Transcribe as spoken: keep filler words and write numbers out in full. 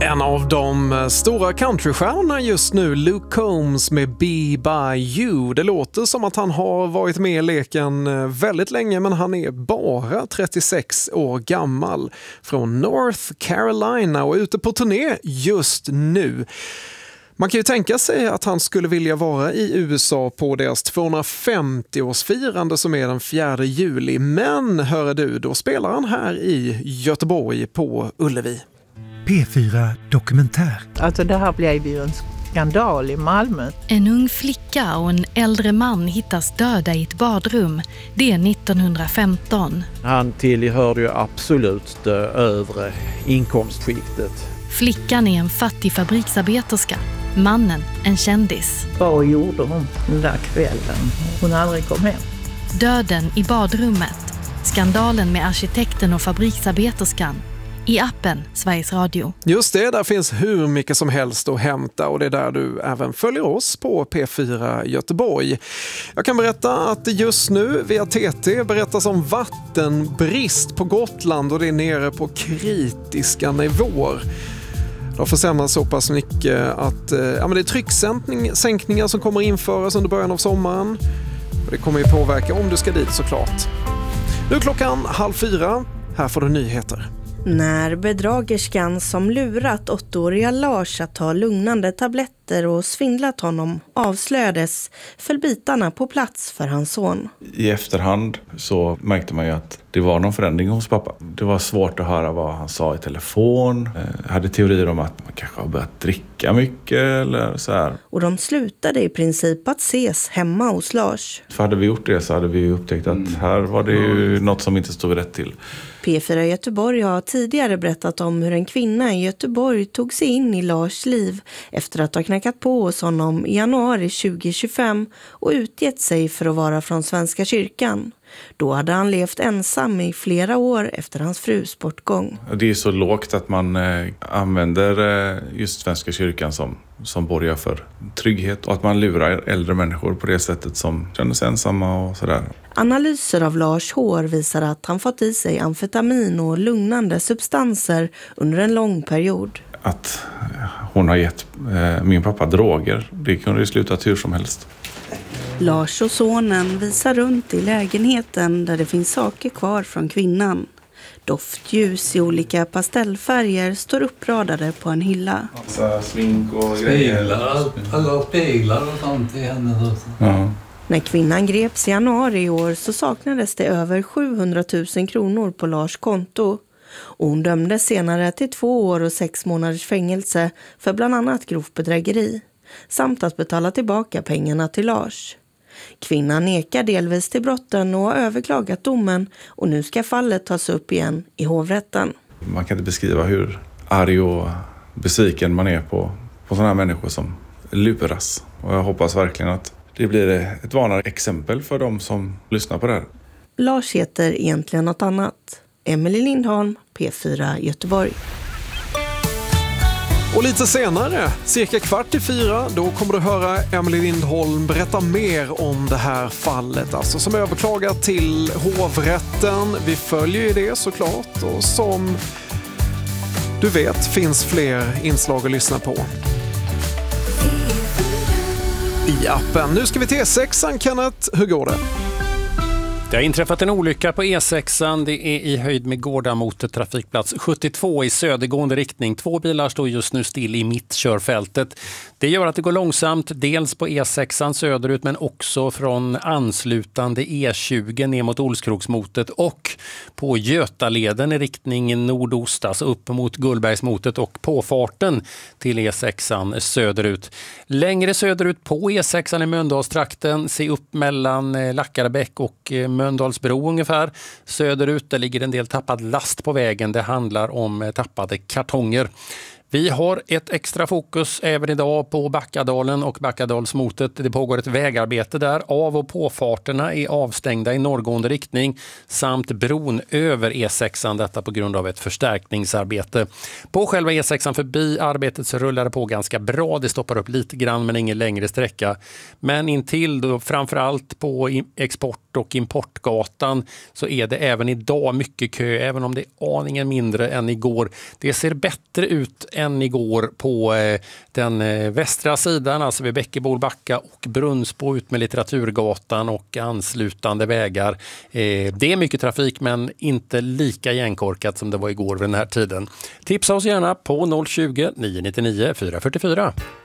En av de stora countrystjärnorna just nu, Luke Combs med Be By You. Det låter som att han har varit med i leken väldigt länge, men han är bara trettiosex år gammal. Från North Carolina och ute på turné just nu. Man kan ju tänka sig att han skulle vilja vara i U S A på deras tvåhundrafemtio-årsfirande som är den fjärde juli. Men hör du, då spelar han här i Göteborg på Ullevi. P fyra Dokumentär. Alltså det här blev ju en skandal i Malmö. En ung flicka och en äldre man hittas döda i ett badrum. Det är nittonhundrafemton. Han tillhörde ju absolut det övre inkomstskiktet. Flickan är en fattig fabriksarbeterska. Mannen en kändis. Vad gjorde hon den där kvällen? Hon aldrig kom hem. Döden i badrummet. Skandalen med arkitekten och fabriksarbeterskan. I appen Sveriges Radio. Just det, där finns hur mycket som helst att hämta och det är där du även följer oss på P fyra Göteborg. Jag kan berätta att just nu via T T berättas om vattenbrist på Gotland och det är nere på kritiska nivåer. Det har försämrats så pass mycket att ja, men det är trycksänkningar som kommer införas under början av sommaren. Och det kommer ju påverka om du ska dit såklart. Nu är klockan halv fyra. Här får du nyheter. När bedragerskan som lurat åttaåriga Lars att ta lugnande tabletter och svindlat honom avslöjades föll bitarna på plats för hans son. I efterhand så märkte man ju att det var någon förändring hos pappa. Det var svårt att höra vad han sa i telefon. Jag hade teorier om att man kanske har börjat dricka mycket eller så här. Och de slutade i princip att ses hemma hos Lars. För hade vi gjort det så hade vi upptäckt att här var det ju något som inte stod rätt till. P fyra Göteborg har tidigare berättat om hur en kvinna i Göteborg tog sig in i Lars liv efter att ha knackat på hos honom i januari tjugo tjugofem och utgett sig för att vara från Svenska kyrkan. Då hade han levt ensam i flera år efter hans frus bortgång. Det är så lågt att man eh, använder eh, just Svenska kyrkan som, som borgar för trygghet och att man lurar äldre människor på det sättet som känner sig ensamma och sådär. Analyser av Lars hår visar att han fått i sig amfetamin och lugnande substanser under en lång period. Att hon har gett eh, min pappa droger, det kunde ju sluta hur som helst. Lars och sonen visar runt i lägenheten där det finns saker kvar från kvinnan. Doftljus i olika pastellfärger står uppradade på en hylla. Massa smink och speglar, alla speglar och sånt i henne. Ja. När kvinnan greps i januari i år så saknades det över sjuhundratusen kronor på Lars konto. Och hon dömdes senare till två år och sex månaders fängelse för bland annat grovt bedrägeri. Samt att betala tillbaka pengarna till Lars. Kvinnan nekar delvis till brotten och har överklagat domen och nu ska fallet tas upp igen i hovrätten. Man kan inte beskriva hur arg och besviken man är på, på sådana här människor som luras. Och jag hoppas verkligen att det blir ett vanligare exempel för de som lyssnar på det här. Lars heter egentligen något annat. Emelie Lindholm, P fyra Göteborg. Och lite senare, cirka kvart i fyra, då kommer du höra Emelie Lindholm berätta mer om det här fallet. Alltså som överklagat till hovrätten. Vi följer ju det såklart. Och som du vet finns fler inslag att lyssna på i appen. Nu ska vi till E sexan, Kenneth. Hur går det? Det har inträffat en olycka på E sexan. Det är i höjd med Gårdamotet trafikplats sjuttiotvå i södergående riktning. Två bilar står just nu still i mittkörfältet. Det gör att det går långsamt dels på E sexan söderut men också från anslutande E tjugo ner mot Olskroksmotet och på Götaleden i riktning nordost, alltså upp mot Gullbergsmotet och påfarten till E sexan söderut. Längre söderut på E sexan i Mölndalstrakten, se upp mellan Lackarbäck och Mölndalsbro ungefär. Söderut där ligger en del tappad last på vägen. Det handlar om tappade kartonger. Vi har ett extra fokus även idag på Backadalen och Backadalsmotet. Det pågår ett vägarbete där. Av- och påfarterna är avstängda i norrgående riktning samt bron över E sexan, detta på grund av ett förstärkningsarbete. På själva E sexan förbi arbetet så rullar det på ganska bra. Det stoppar upp lite grann men ingen längre sträcka. Men intill då, framförallt på export- och importgatan så är det även idag mycket kö, även om det är aningen mindre än igår. Det ser bättre ut än igår på eh, den eh, västra sidan, alltså vid Bäckebolbacka och Brunnsbo ut med Litteraturgatan och anslutande vägar. Eh, det är mycket trafik men inte lika igenkorkat som det var igår vid den här tiden. Tipsa oss gärna på noll tjugo, nio nio nio, fyra fyra fyra.